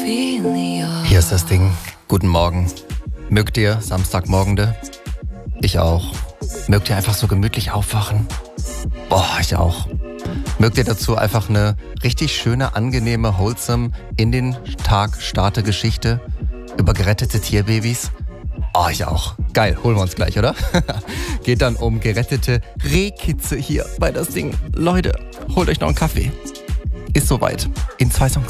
Hier ist das Ding. Guten Morgen. Mögt ihr Samstagmorgende? Ich auch. Mögt ihr einfach so gemütlich aufwachen? Boah, ich auch. Mögt ihr dazu einfach eine richtig schöne, angenehme, wholesome in den Tag starte Geschichte über gerettete Tierbabys? Oh, ich auch. Geil, holen wir uns gleich, oder? Geht dann um gerettete Rehkitze hier bei das Ding. Leute, holt euch noch einen Kaffee. Ist soweit. In 2 Songs.